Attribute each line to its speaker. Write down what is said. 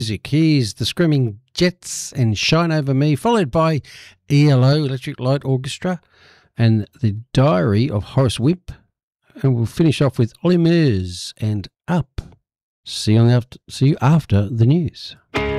Speaker 1: music. Here's the Screaming Jets and Shine Over Me, followed by ELO, Electric Light Orchestra, and The Diary of Horace Wimp. And we'll finish off with Olly Murs and Up. See you after the news.